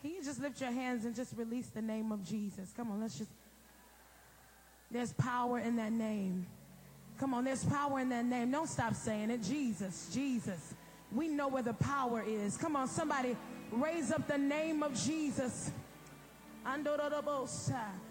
Can you just lift your hands and just release the name of Jesus? Come on, there's power in that name. Come on, there's power in that name. Don't stop saying it. Jesus, Jesus. We know where the power is. Come on, somebody raise up the name of Jesus. Andorobosha.